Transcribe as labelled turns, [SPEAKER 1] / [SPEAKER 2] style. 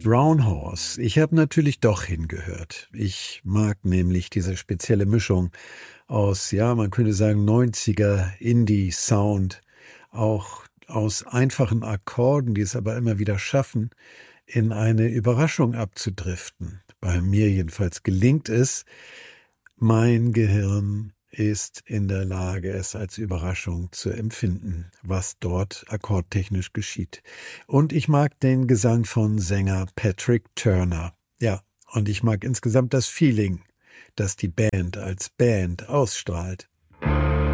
[SPEAKER 1] Brown Horse. Ich habe natürlich doch hingehört. Ich mag nämlich diese spezielle Mischung aus, ja, man könnte sagen 90er Indie-Sound, auch aus einfachen Akkorden, die es aber immer wieder schaffen, in eine Überraschung abzudriften. Bei mir jedenfalls gelingt es. Mein Gehirn ist in der Lage, es als Überraschung zu empfinden, was dort akkordtechnisch geschieht. Und ich mag den Gesang von Sänger Patrick Turner. Ja, und ich mag insgesamt das Feeling, das die Band als Band ausstrahlt.